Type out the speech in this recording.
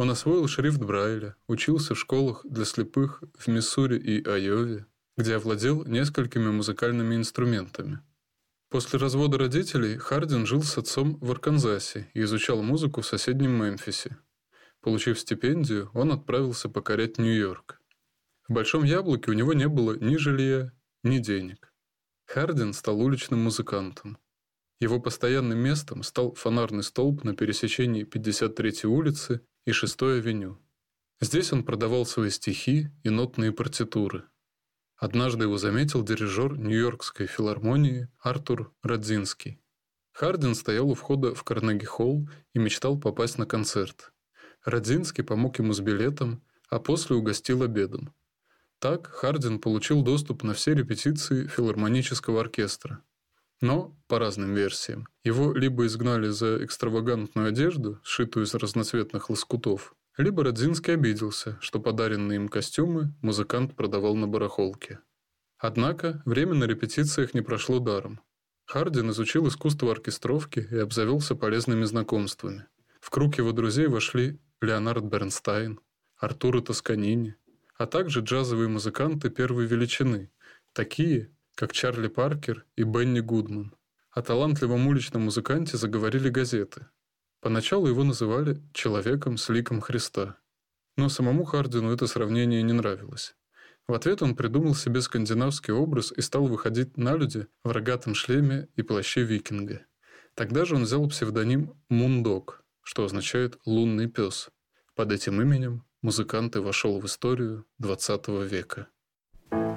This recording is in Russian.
Он освоил шрифт Брайля, учился в школах для слепых в Миссури и Айове, где овладел несколькими музыкальными инструментами. После развода родителей Хардин жил с отцом в Арканзасе и изучал музыку в соседнем Мемфисе. Получив стипендию, он отправился покорять Нью-Йорк. В Большом Яблоке у него не было ни жилья, ни денег. Хардин стал уличным музыкантом. Его постоянным местом стал фонарный столб на пересечении 53-й улицы и 6-й авеню. Здесь он продавал свои стихи и нотные партитуры. Однажды его заметил дирижер Нью-Йоркской филармонии Артур Радзинский. Хардин стоял у входа в Карнеги-холл и мечтал попасть на концерт. Радзинский помог ему с билетом, а после угостил обедом. Так Хардин получил доступ на все репетиции филармонического оркестра. Но, по разным версиям, его либо изгнали за экстравагантную одежду, сшитую из разноцветных лоскутов, либо Радзинский обиделся, что подаренные им костюмы музыкант продавал на барахолке. Однако время на репетициях не прошло даром. Хардин изучил искусство оркестровки и обзавелся полезными знакомствами. В круг его друзей вошли Леонард Бернстайн, Артуро Тосканини, а также джазовые музыканты первой величины, такие, как Чарли Паркер и Бенни Гудман. О талантливом уличном музыканте заговорили газеты. Поначалу его называли «человеком с ликом Христа». Но самому Хардину это сравнение не нравилось. В ответ он придумал себе скандинавский образ и стал выходить на люди в рогатом шлеме и плаще викинга. Тогда же он взял псевдоним «Мундог», что означает «лунный пес». Под этим именем музыкант и вошел в историю XX века.